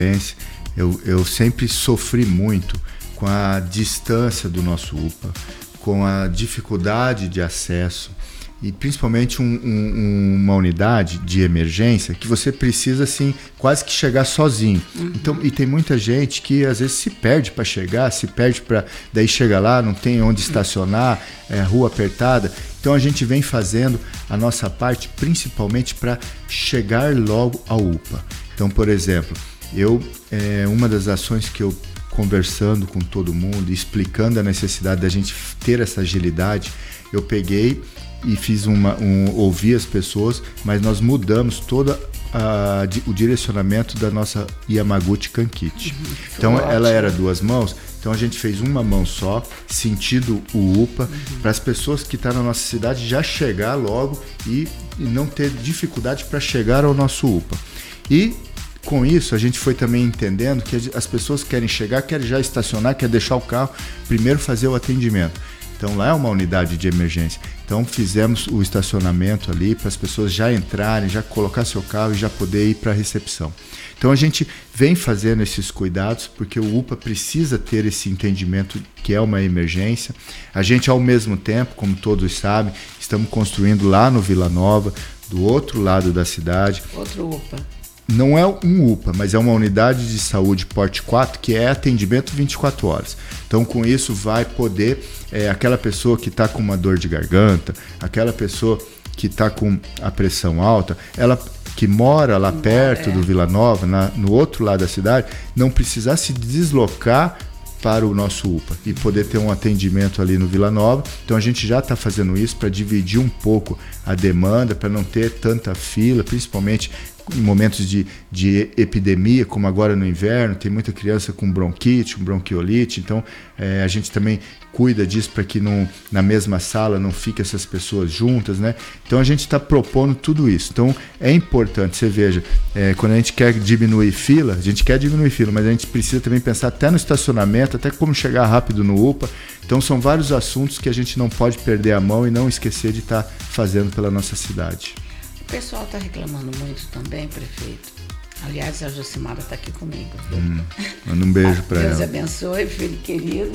eu sempre sofri muito com a distância do nosso UPA, com a dificuldade de acesso e principalmente uma unidade de emergência que você precisa assim quase que chegar sozinho. Então, e tem muita gente que às vezes se perde para chegar, daí chega lá, não tem onde estacionar, rua apertada. Então a gente vem fazendo a nossa parte principalmente para chegar logo ao UPA. Então, por exemplo, uma das ações que eu conversando com todo mundo, explicando a necessidade da gente ter essa agilidade, eu peguei e fiz ouvi as pessoas, mas nós mudamos todo o direcionamento da nossa Yamaguchi Kankichi. Então ela era 2 mãos, então a gente fez uma mão só, sentido o UPA, para as pessoas que estão na nossa cidade já chegar logo e não ter dificuldade para chegar ao nosso UPA. E com isso, a gente foi também entendendo que as pessoas querem chegar, querem já estacionar, querem deixar o carro, primeiro fazer o atendimento. Então lá é uma unidade de emergência. Então fizemos o estacionamento ali para as pessoas já entrarem, já colocar seu carro e já poder ir para a recepção. Então a gente vem fazendo esses cuidados porque o UPA precisa ter esse entendimento que é uma emergência. A gente ao mesmo tempo, como todos sabem, estamos construindo lá no Vila Nova, do outro lado da cidade. Outro UPA. Não é um UPA, mas é uma unidade de saúde porte 4 que é atendimento 24 horas. Então, com isso, vai poder, aquela pessoa que está com uma dor de garganta, aquela pessoa que está com a pressão alta, ela que mora lá perto do Vila Nova, no outro lado da cidade, não precisar se deslocar para o nosso UPA e poder ter um atendimento ali no Vila Nova. Então a gente já está fazendo isso para dividir um pouco a demanda, para não ter tanta fila, principalmente em momentos de epidemia, como agora no inverno, tem muita criança com bronquite, com bronquiolite, então a gente também cuida disso para que na mesma sala não fiquem essas pessoas juntas, né? Então a gente está propondo tudo isso. Então é importante, você veja, quando a gente quer diminuir fila, mas a gente precisa também pensar até no estacionamento, até como chegar rápido no UPA. Então são vários assuntos que a gente não pode perder a mão e não esquecer de estar fazendo pela nossa cidade. O pessoal está reclamando muito também, prefeito. Aliás, a Josimara está aqui comigo. Manda um beijo para ela. Deus abençoe, filho querido.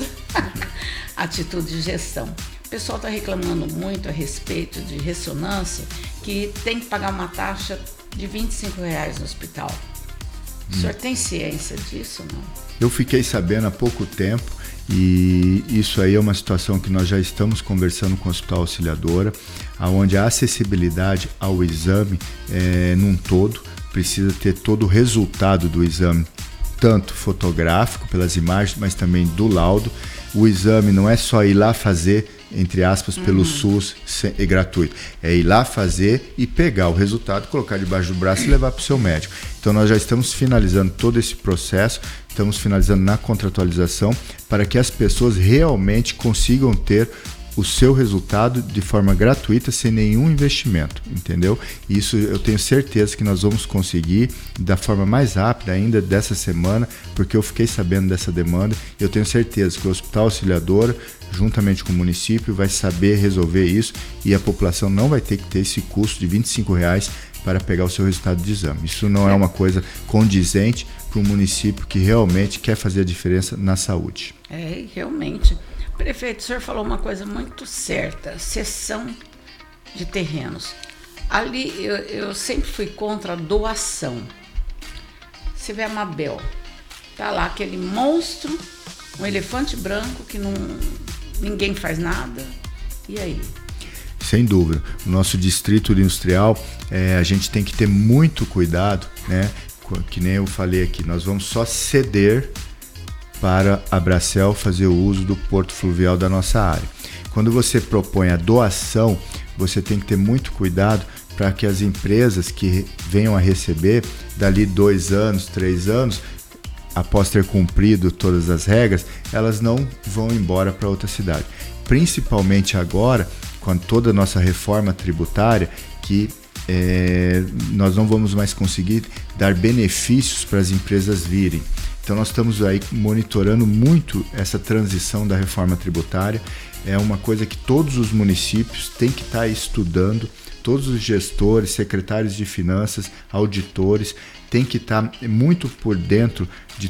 Atitude de gestão. O pessoal está reclamando muito a respeito de ressonância, que tem que pagar uma taxa de R$25 no hospital. O senhor tem ciência disso, não? Eu fiquei sabendo há pouco tempo e isso aí é uma situação que nós já estamos conversando com o Hospital Auxiliadora, onde a acessibilidade ao exame num todo precisa ter todo o resultado do exame, tanto fotográfico pelas imagens, mas também do laudo. O exame não é só ir lá fazer, entre aspas, pelo SUS é gratuito. É ir lá fazer e pegar o resultado, colocar debaixo do braço e levar para o seu médico. Então nós já estamos finalizando todo esse processo, estamos finalizando na contratualização para que as pessoas realmente consigam ter o seu resultado de forma gratuita, sem nenhum investimento, entendeu? Isso eu tenho certeza que nós vamos conseguir da forma mais rápida ainda dessa semana, porque eu fiquei sabendo dessa demanda. Eu tenho certeza que o Hospital Auxiliadora, juntamente com o município, vai saber resolver isso e a população não vai ter que ter esse custo de R$25 para pegar o seu resultado de exame. Isso não é uma coisa condizente para um município que realmente quer fazer a diferença na saúde. Realmente. Prefeito, o senhor falou uma coisa muito certa, cessão de terrenos. Ali eu sempre fui contra a doação. Você vê a Mabel, tá lá aquele monstro, um elefante branco que ninguém faz nada, e aí? Sem dúvida, o nosso distrito industrial, a gente tem que ter muito cuidado, né? Que nem eu falei aqui, nós vamos só ceder para a Bracel fazer o uso do porto fluvial da nossa área. Quando você propõe a doação, você tem que ter muito cuidado para que as empresas que venham a receber, dali 2 anos, 3 anos, após ter cumprido todas as regras, elas não vão embora para outra cidade. Principalmente agora, com toda a nossa reforma tributária, que nós não vamos mais conseguir dar benefícios para as empresas virem. Então nós estamos aí monitorando muito essa transição da reforma tributária. É uma coisa que todos os municípios têm que estar estudando, todos os gestores, secretários de finanças, auditores, têm que estar muito por dentro de